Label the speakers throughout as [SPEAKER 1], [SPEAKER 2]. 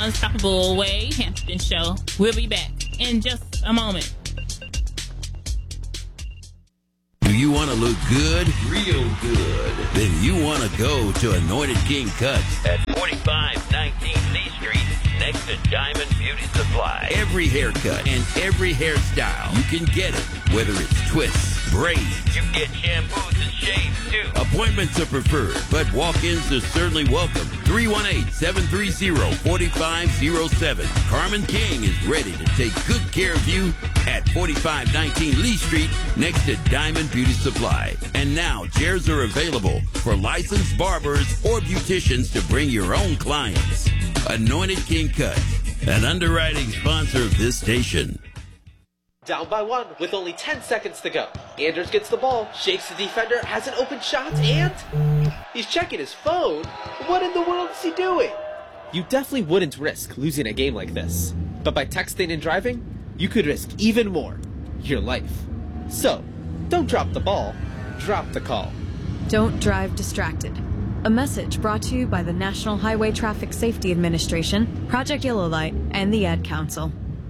[SPEAKER 1] Unstoppable Wade Hampton Show. We'll be back in just a moment.
[SPEAKER 2] Do you want to look good? Real good. Then you want to go to Anointed King Cuts
[SPEAKER 3] at 4519 Lee Street, next to Diamond Beauty Supply.
[SPEAKER 2] Every haircut and every hairstyle, you can get it. Whether it's twists, braids.
[SPEAKER 3] You can get shampoos and shaves, too.
[SPEAKER 2] Appointments are preferred, but walk-ins are certainly welcome. 318-730-4507. Carmen King is ready to take good care of you at 4519 Lee Street, next to Diamond Beauty Supply. And now, chairs are available for licensed barbers or beauticians to bring your own clients. Anointed King Cuts, an underwriting sponsor of this station.
[SPEAKER 4] Down by one with only 10 seconds to go. Anders gets the ball, shakes the defender, has an open shot, and he's checking his phone. What in the world is he doing? You definitely wouldn't risk losing a game like this. But by texting and driving, you could risk even more. Your life. So, don't drop the ball, drop the call.
[SPEAKER 5] Don't drive distracted. A message brought to you by the National Highway Traffic Safety Administration, Project Yellow Light, and the Ad Council.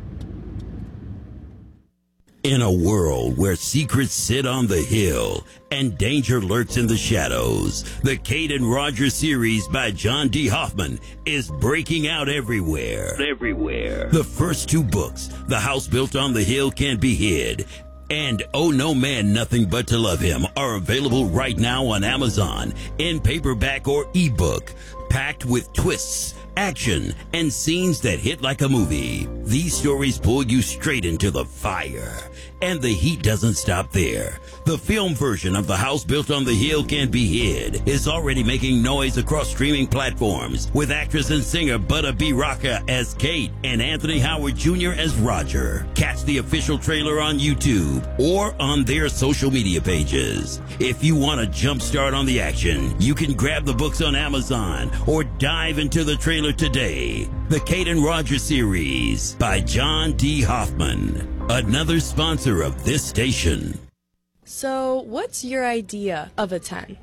[SPEAKER 2] In a world where secrets sit on the hill and danger lurks in the shadows, the Kate and Roger series by John D. Hoffman is breaking out everywhere. The first two books, The House Built on the Hill Can't Be Hid, and Oh No Man Nothing But to Love Him, are available right now on Amazon in paperback or ebook, packed with twists, action, and scenes that hit like a movie. These stories pull you straight into the fire. And the heat doesn't stop there. The film version of The House Built on the Hill Can't Be Hid is already making noise across streaming platforms, with actress and singer Butta B. Rocca as Kate and Anthony Howard Jr. as Roger. Catch the official trailer on YouTube or on their social media pages. If you want a jump start on the action, you can grab the books on Amazon or dive into the trailer today. The Kate and Roger series by John D. Hoffman, another sponsor of this station.
[SPEAKER 6] So, what's your idea of a 10?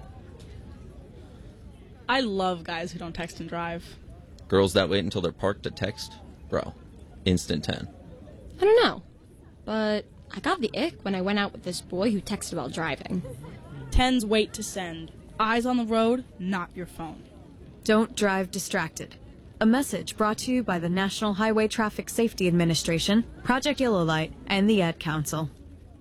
[SPEAKER 7] I love guys who don't text and drive.
[SPEAKER 8] Girls that wait until they're parked to text? Bro, instant 10.
[SPEAKER 9] I don't know, but I got the ick when I went out with this boy who texted while driving.
[SPEAKER 7] 10s wait to send. Eyes on the road, not your phone.
[SPEAKER 5] Don't drive distracted. A message brought to you by the National Highway Traffic Safety Administration, Project Yellow Light, and the Ad Council.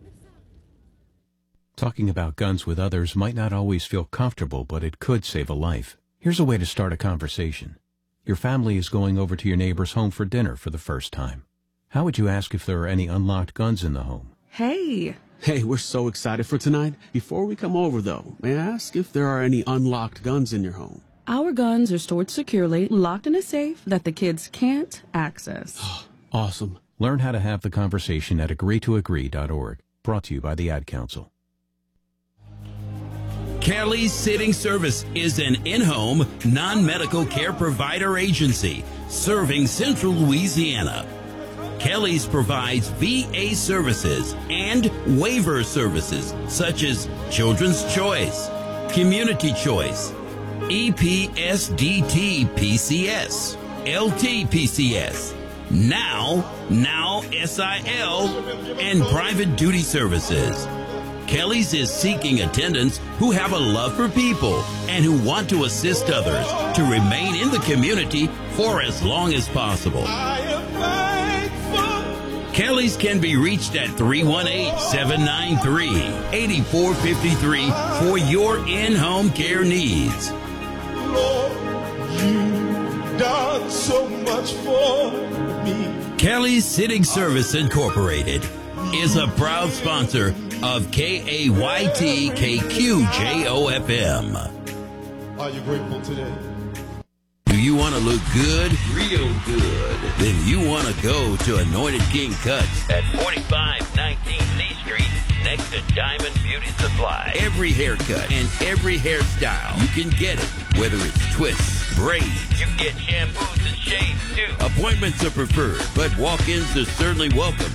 [SPEAKER 10] Talking about guns with others might not always feel comfortable, but it could save a life. Here's a way to start a conversation. Your family is going over to your neighbor's home for dinner for the first time. How would you ask if there are any unlocked guns in the home?
[SPEAKER 11] Hey, we're so excited for tonight. Before we come over, though, may I ask if there are any unlocked guns in your home?
[SPEAKER 12] Our guns are stored securely, locked in a safe that the kids can't access.
[SPEAKER 11] Awesome.
[SPEAKER 10] Learn how to have the conversation at agreetoagree.org. Brought to you by the Ad Council.
[SPEAKER 2] Kelly's Sitting Service is an in-home, non-medical care provider agency serving Central Louisiana. Kelly's provides VA services and waiver services such as Children's Choice, Community Choice, EPSDT PCS, LT-PCS, now SIL, and private duty services. Kelly's is seeking attendants who have a love for people and who want to assist others to remain in the community for as long as possible. Kelly's can be reached at 318-793-8453 for your in-home care needs.
[SPEAKER 13] Lord, you've done so much for me.
[SPEAKER 2] Kelly's Sitting Service Incorporated is a proud sponsor of KAYT KQJOFM.
[SPEAKER 13] Are you grateful today?
[SPEAKER 2] Do you want to look good? Real good. Then you want to go to Anointed King Cuts
[SPEAKER 3] at 4519 Lee Street, next to Diamond Beauty Supply.
[SPEAKER 2] Every haircut and every hairstyle, you can get it. Whether it's twists, braids.
[SPEAKER 3] You can get shampoos and shaves, too.
[SPEAKER 2] Appointments are preferred, but walk-ins are certainly welcome.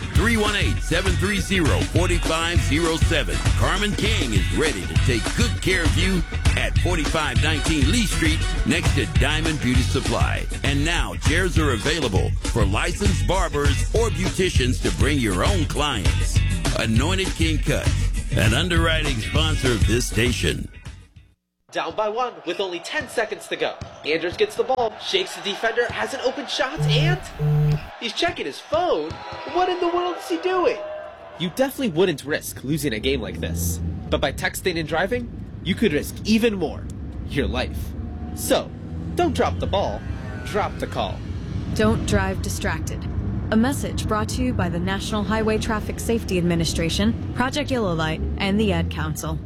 [SPEAKER 2] 318-730-4507. Carmen King is ready to take good care of you at 4519 Lee Street next to Diamond Beauty Supply. And now chairs are available for licensed barbers or beauticians to bring your own clients. Anointed King Cuts, an underwriting sponsor of this station.
[SPEAKER 4] Down by one with only 10 seconds to go. Anders gets the ball, shakes the defender, has an open shot, and he's checking his phone. What in the world is he doing? You definitely wouldn't risk losing a game like this. But by texting and driving, you could risk even more, your life. So, don't drop the ball, drop the call.
[SPEAKER 5] Don't drive distracted. A message brought to you by the National Highway Traffic Safety Administration, Project Yellow Light, and the Ad Council.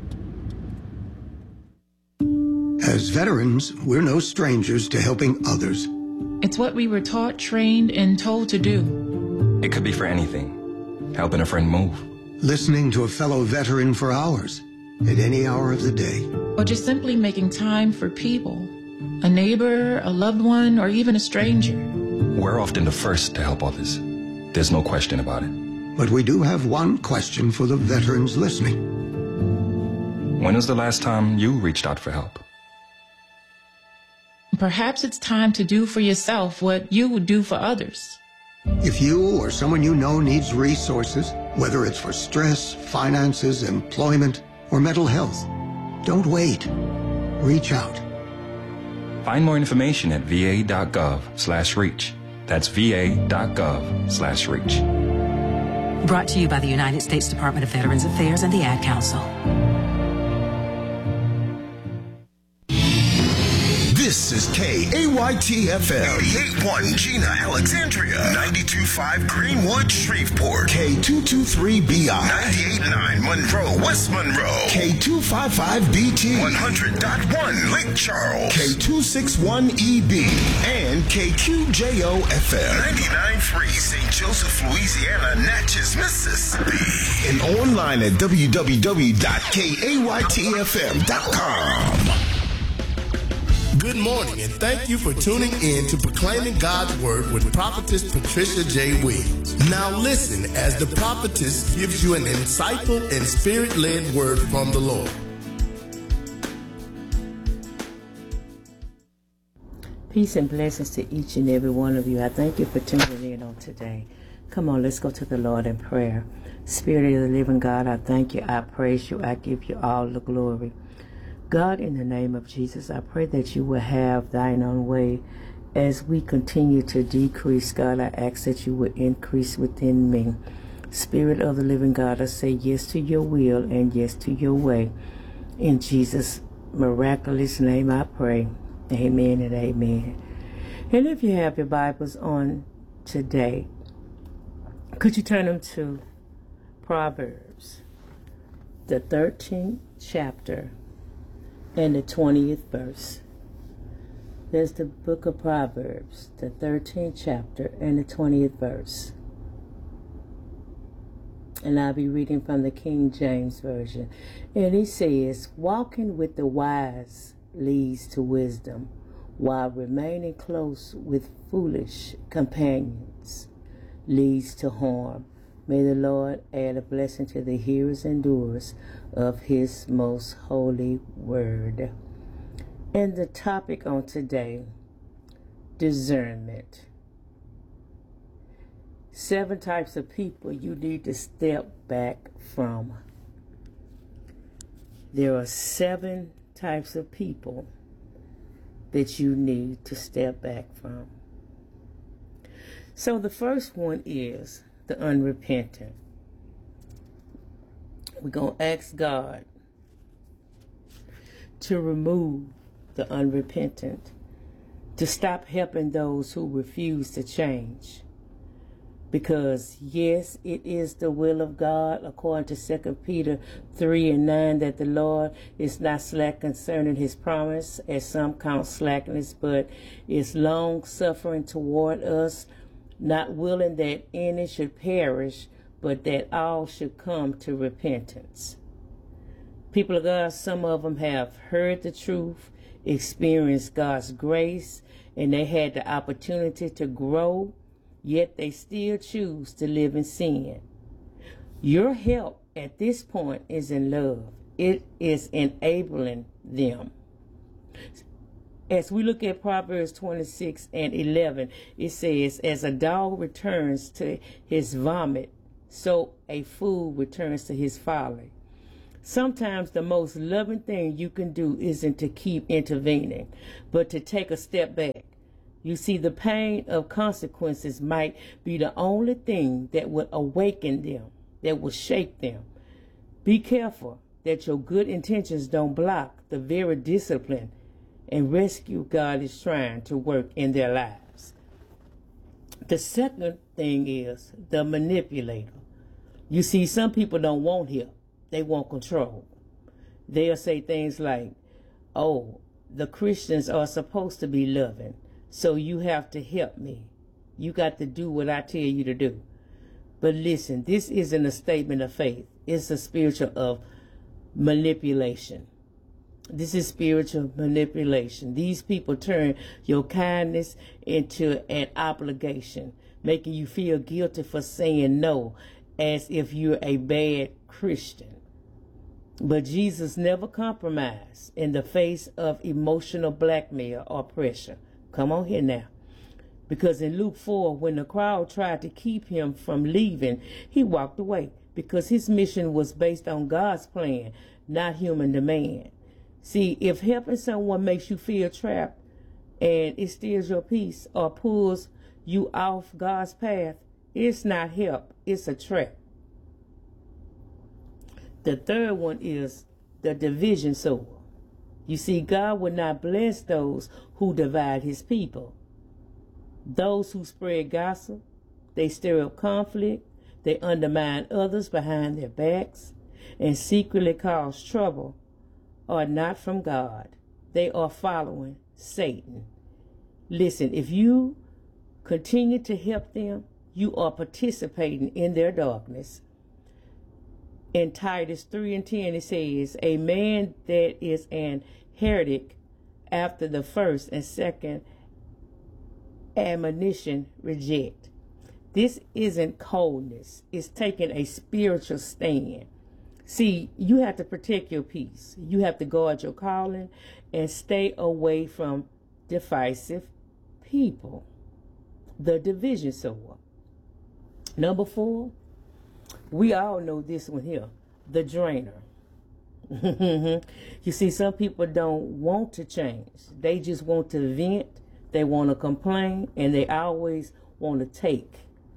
[SPEAKER 14] As veterans, we're no strangers to helping others.
[SPEAKER 15] It's what we were taught, trained, and told to do.
[SPEAKER 16] It could be for anything. Helping a friend move.
[SPEAKER 14] Listening to a fellow veteran for hours, at any hour of the day.
[SPEAKER 15] Or just simply making time for people. A neighbor, a loved one, or even a stranger.
[SPEAKER 16] We're often the first to help others. There's no question about it.
[SPEAKER 14] But we do have one question for the veterans listening.
[SPEAKER 16] When was the last time you reached out for help?
[SPEAKER 15] Perhaps it's time to do for yourself what you would do for others.
[SPEAKER 14] If you or someone you know needs resources, whether it's for stress, finances, employment, or mental health, don't wait. Reach out.
[SPEAKER 16] Find more information at va.gov/reach. That's va.gov/reach.
[SPEAKER 17] Brought to you by the United States Department of Veterans Affairs and the Ad Council.
[SPEAKER 18] This is KAYT-FM, 88.1 Gina, Alexandria, 92.5 Greenwood, Shreveport, K223BI, 98.9 Monroe, West Monroe, K255BT, 100.1 Lake Charles, K261EB, and KQJO-FM, 99.3 St. Joseph, Louisiana, Natchez, Mississippi, and online at www.kaytfm.com.
[SPEAKER 19] Good morning, and thank you for tuning in to Proclaiming God's Word with Prophetess Patricia J. Williams. Now listen as the prophetess gives you an insightful and spirit-led word from the Lord.
[SPEAKER 20] Peace and blessings to each and every one of you. I thank you for tuning in on today. Come on, let's go to the Lord in prayer. Spirit of the living God, I thank you, I praise you, I give you all the glory. God, in the name of Jesus, I pray that you will have thine own way as we continue to decrease. God, I ask that you will increase within me. Spirit of the living God, I say yes to your will and yes to your way. In Jesus' miraculous name I pray. Amen and amen. And if you have your Bibles on today, could you turn them to Proverbs, the 13th chapter, and the 20th verse. There's the book of Proverbs, the 13th chapter, and the 20th verse. And I'll be reading from the King James Version. And he says, walking with the wise leads to wisdom, while remaining close with foolish companions leads to harm. May the Lord add a blessing to the hearers and doers of his most holy word. And the topic on today, discernment. 7 types of people you need to step back from. There are 7 types of people that you need to step back from. So the first one is the unrepentant. We're going to ask God to remove the unrepentant, to stop helping those who refuse to change. Because, yes, it is the will of God, according to 2 Peter 3:9, that the Lord is not slack concerning his promise, as some count slackness, but is long-suffering toward us, not willing that any should perish, but that all should come to repentance. People of God, some of them have heard the truth, experienced God's grace, and they had the opportunity to grow, yet they still choose to live in sin. Your help at this point is in love. It is enabling them. As we look at Proverbs 26:11, it says, as a dog returns to his vomit, so a fool returns to his folly. Sometimes the most loving thing you can do isn't to keep intervening, but to take a step back. You see, the pain of consequences might be the only thing that will awaken them, that will shake them. Be careful that your good intentions don't block the very discipline and rescue God is trying to work in their lives. The second thing is the manipulator. You see, some people don't want help. They want control. They'll say things like, oh, the Christians are supposed to be loving, so you have to help me. You got to do what I tell you to do. But listen, this isn't a statement of faith. It's a spiritual of manipulation. This is spiritual manipulation. These people turn your kindness into an obligation, making you feel guilty for saying no, as if you're a bad Christian. But Jesus never compromised in the face of emotional blackmail or pressure. Come on here now. Because in Luke 4, when the crowd tried to keep him from leaving, he walked away because his mission was based on God's plan, not human demand. See, if helping someone makes you feel trapped and it steals your peace or pulls you off God's path, it's not help, it's a trap. The third one is the division sower. You see, God will not bless those who divide his people. Those who spread gossip, they stir up conflict, they undermine others behind their backs, and secretly cause trouble, are not from God. They are following Satan. Listen, if you continue to help them, you are participating in their darkness. In Titus 3:10, it says, a man that is an heretic after the first and second admonition reject. This isn't coldness. It's taking a spiritual stand. See, you have to protect your peace. You have to guard your calling and stay away from divisive people. The division sower. Number 4, we all know this one here, the drainer. You see, some people don't want to change. They just want to vent. They want to complain, and they always want to take.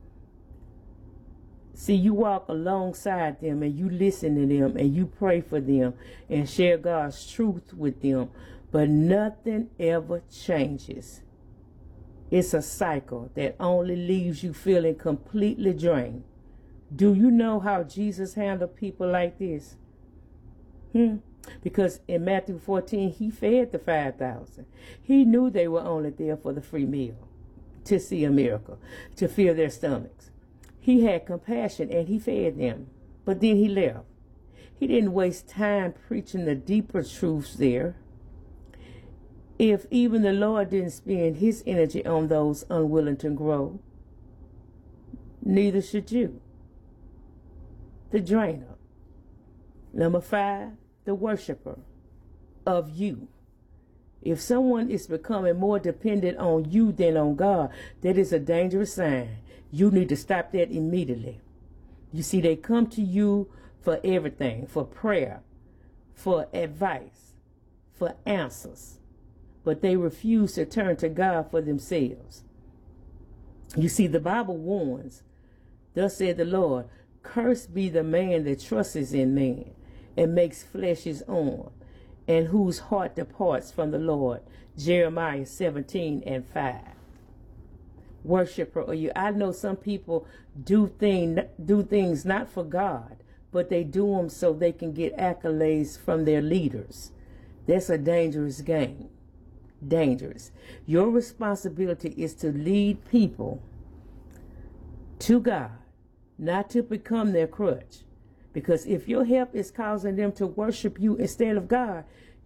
[SPEAKER 20] See, you walk alongside them and you listen to them and you pray for them and share God's truth with them, but nothing ever changes. It's a cycle that only leaves you feeling completely drained. Do you know how Jesus handled people like this? Because in Matthew 14, he fed the 5,000. He knew they were only there for the free meal, to see a miracle, to fill their stomachs. He had compassion and he fed them, but then he left. He didn't waste time preaching the deeper truths there. If even the Lord didn't spend his energy on those unwilling to grow, neither should you. The drainer. Number 5, the worshiper of you. If someone is becoming more dependent on you than on God, that is a dangerous sign. You need to stop that immediately. You see, they come to you for everything, for prayer, for advice, for answers, but they refuse to turn to God for themselves. You see, the Bible warns, thus said the Lord, cursed be the man that trusts in man and makes flesh his arm, and whose heart departs from the Lord. Jeremiah 17:5. Worshiper or you. I know some people do things not for God, but they do them so they can get accolades from their leaders. That's a dangerous game. Dangerous. Your responsibility is to lead people to God, not to become their crutch. Because if your help is causing them to worship you instead of God,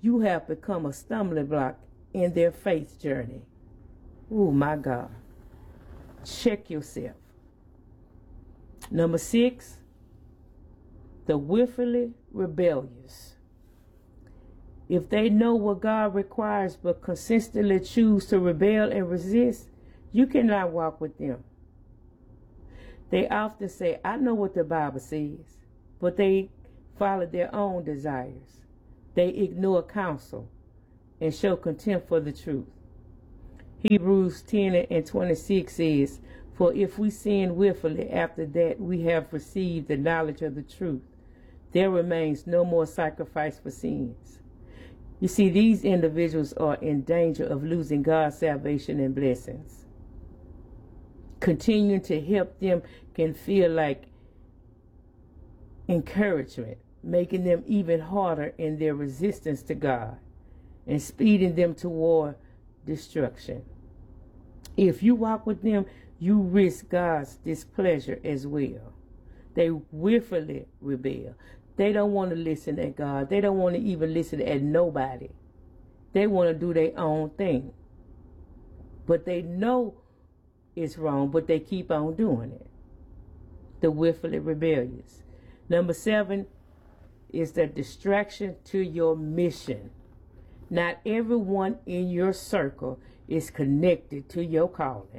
[SPEAKER 20] you have become a stumbling block in their faith journey. Oh my God. Check yourself. Number 6, the willfully rebellious. If they know what God requires but consistently choose to rebel and resist, you cannot walk with them. They often say, I know what the Bible says, but they follow their own desires. They ignore counsel and show contempt for the truth. Hebrews 10:26 says, for if we sin willfully after that we have received the knowledge of the truth, there remains no more sacrifice for sins. You see, these individuals are in danger of losing God's salvation and blessings. Continuing to help them can feel like encouragement, making them even harder in their resistance to God and speeding them toward destruction. If you walk with them, you risk God's displeasure as well. They willfully rebel. They don't want to listen at God. They don't want to even listen at nobody. They want to do their own thing. But they know it's wrong, but they keep on doing it. The willfully rebellious. Number 7 is the distraction to your mission. Not everyone in your circle is connected to your calling.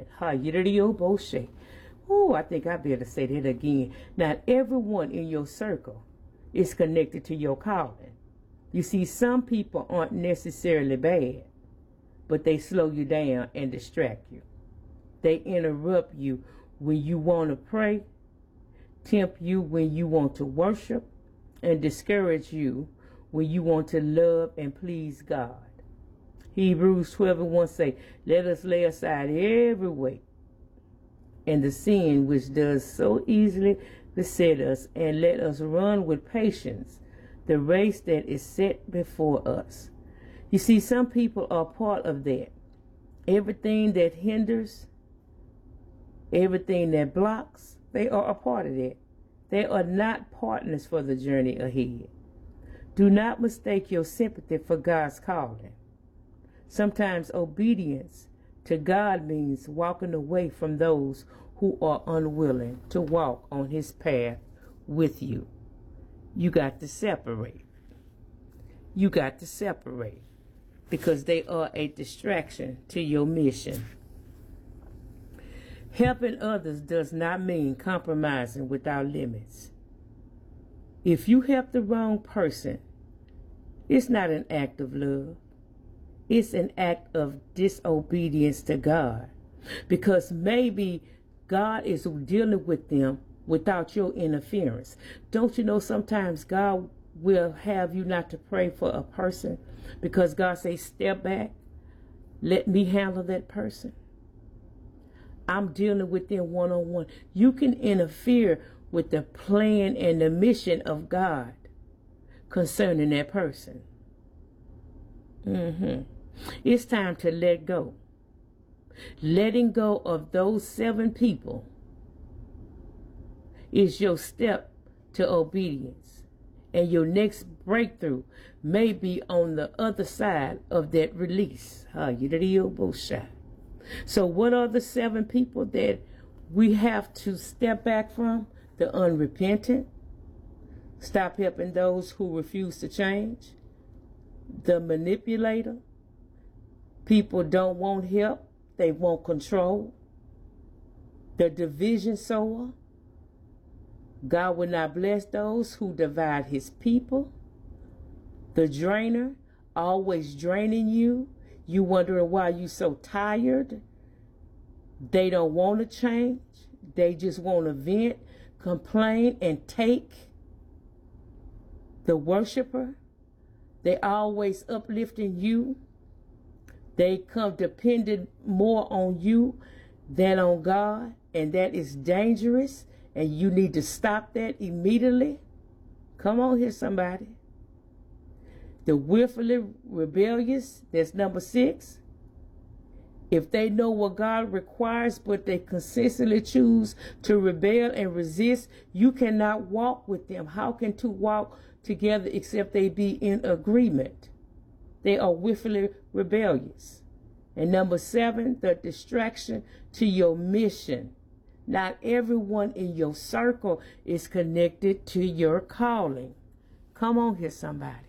[SPEAKER 20] Oh, I think I better say that again. Not everyone in your circle is connected to your calling. You see, some people aren't necessarily bad, but they slow you down and distract you. They interrupt you when you want to pray, tempt you when you want to worship, and discourage you when you want to love and please God. Hebrews 12:1 say, let us lay aside every weight and the sin which does so easily beset us, and let us run with patience the race that is set before us. You see, some people are part of that. Everything that hinders, everything that blocks, they are a part of that. They are not partners for the journey ahead. Do not mistake your sympathy for God's calling. Sometimes obedience to God means walking away from those who are unwilling to walk on his path with you. You got to separate. You got to separate because they are a distraction to your mission. Helping others does not mean compromising without limits. If you help the wrong person, it's not an act of love. It's an act of disobedience to God. Because maybe God is dealing with them without your interference. Don't you know sometimes God will have you not to pray for a person because God says, step back, let me handle that person. I'm dealing with them one-on-one. You can interfere with the plan and the mission of God concerning that person. It's time to let go. Letting go of those 7 people is your step to obedience. And your next breakthrough may be on the other side of that release. So what are the 7 people that we have to step back from? The unrepentant. Stop helping those who refuse to change. The manipulator. People don't want help. They want control. The division sower. God will not bless those who divide his people. The drainer, always draining you. You wondering why you so tired. They don't want to change. They just want to vent, complain, and take. The worshiper, they always uplifting you. They come dependent more on you than on God, and that is dangerous, and you need to stop that immediately. Come on here, somebody. The willfully rebellious, that's number 6. If they know what God requires, but they consistently choose to rebel and resist, you cannot walk with them. How can 2 walk together except they be in agreement? they are willfully rebellious. And number 7, the distraction to your mission. Not everyone in your circle is connected to your calling. Come on here, somebody.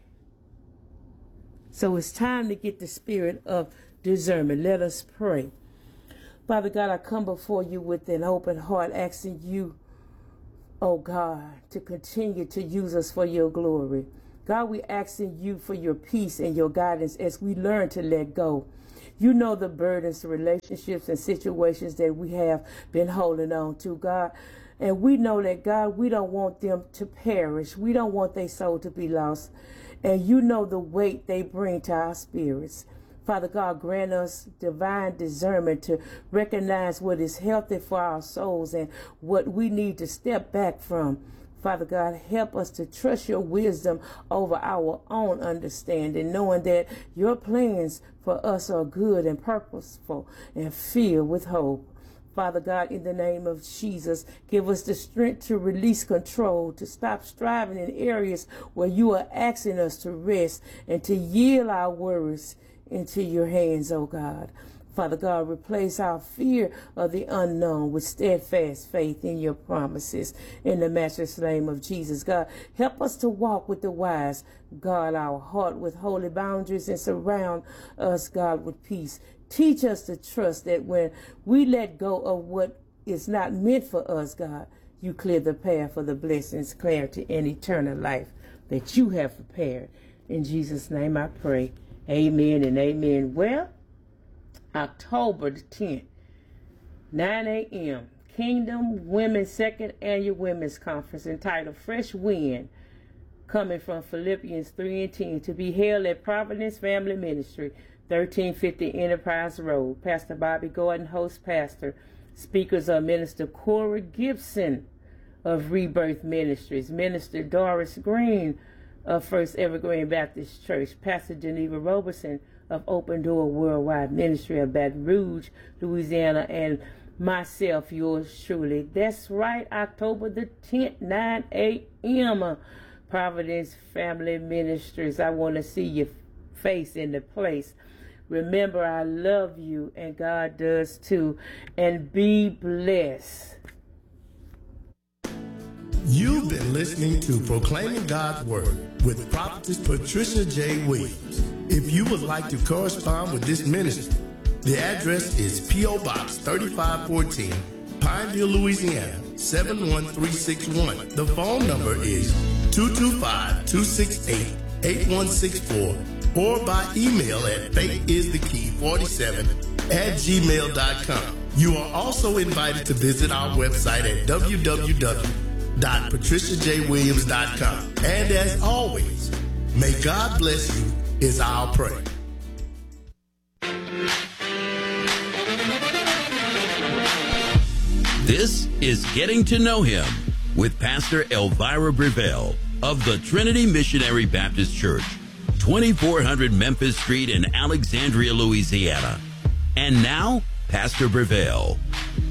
[SPEAKER 20] So it's time to get the spirit of discernment. Let us pray. Father God, I come before you with an open heart, asking you, oh God, to continue to use us for your glory. God, we asking you for your peace and your guidance as we learn to let go. You know the burdens, relationships, and situations that we have been holding on to, God. And we know that, God, we don't want them to perish. We don't want their soul to be lost. And you know the weight they bring to our spirits. Father God, grant us divine discernment to recognize what is healthy for our souls and what we need to step back from. Father God, help us to trust your wisdom over our own understanding, knowing that your plans for us are good and purposeful and filled with hope. Father God, in the name of Jesus, give us the strength to release control, to stop striving in areas where you are asking us to rest, and to yield our worries into your hands, oh God. Father God, replace our fear of the unknown with steadfast faith in your promises. In the matchless name of Jesus, God, help us to walk with the wise. Guard our heart with holy boundaries and surround us, God, with peace. Teach us to trust that when we let go of what is not meant for us, God, you clear the path for the blessings, clarity, and eternal life that you have prepared. In Jesus' name I pray. Amen and amen. Well, October the 10th, 9 a.m., Kingdom Women's Second Annual Women's Conference entitled Fresh Wind, coming from Philippians 3:10, to be held at Providence Family Ministry, 1350 Enterprise Road. Pastor Bobby Gordon, host pastor. Speakers are Minister Corey Gibson of Rebirth Ministries, Minister Doris Green of First Evergreen Baptist Church, Pastor Geneva Roberson of Open Door Worldwide Ministry of Baton Rouge, Louisiana, and myself, yours truly. That's right, October the 10th, 9 a.m., Providence Family Ministries. I want to see your face in the place. Remember, I love you, and God does too. And be blessed.
[SPEAKER 19] You've been listening to Proclaiming God's Word with Prophetess Patricia J. Williams. If you would like to correspond with this ministry, the address is P.O. Box 3514, Pineville, Louisiana, 71361. The phone number is 225-268-8164, or by email at faithisthekey47@gmail.com. You are also invited to visit our website at www.patriciajwilliams.com. And as always, may God bless you is our prayer.
[SPEAKER 2] This is Getting to Know Him with Pastor Elvira Breville of the Trinity Missionary Baptist Church, 2400 Memphis Street in Alexandria, Louisiana. And now, Pastor Breville.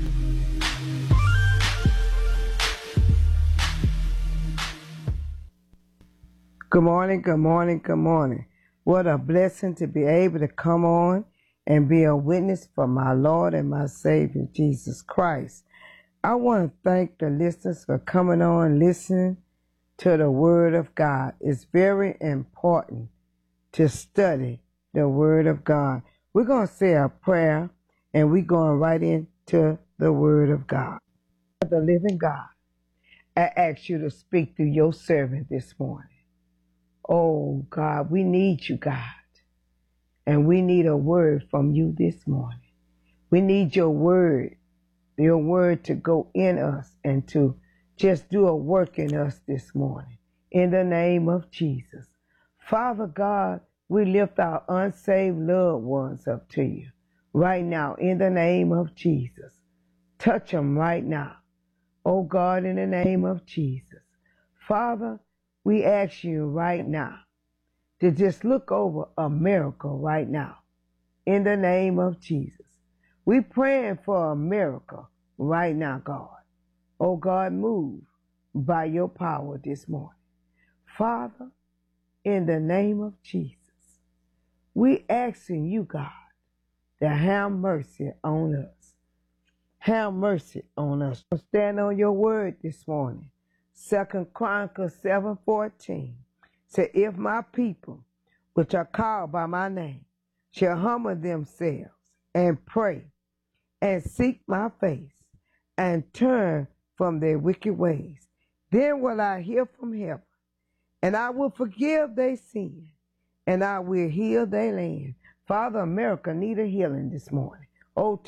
[SPEAKER 21] Good morning, good morning, good morning. What a blessing to be able to come on and be a witness for my Lord and my Savior, Jesus Christ. I want to thank the listeners for coming on, listening to the Word of God. It's very important to study the Word of God. We're going to say a prayer, and we're going right into the Word of God. The living God, I ask you to speak through your servant this morning. Oh, God, we need you, God. And we need a word from you this morning. We need your word to go in us and to just do a work in us this morning. In the name of Jesus. Father God, we lift our unsaved loved ones up to you right now in the name of Jesus. Touch them right now. Oh, God, in the name of Jesus. Father, we ask you right now to just look over America right now in the name of Jesus. We praying for America right now, God. Oh, God, move by your power this morning. Father, in the name of Jesus, We asking you, God, to have mercy on us. Have mercy on us. Stand on your word this morning. 2 Chronicles 7:14 say, if my people, which are called by my name, shall humble themselves and pray and seek my face and turn from their wicked ways, then will I hear from heaven, and I will forgive their sin, and I will heal their land. Father, America need a healing this morning. Oh,